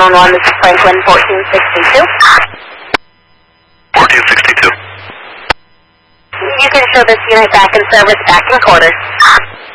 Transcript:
911, this is Franklin 1462. 1462. You can show this unit back in service, back in quarters.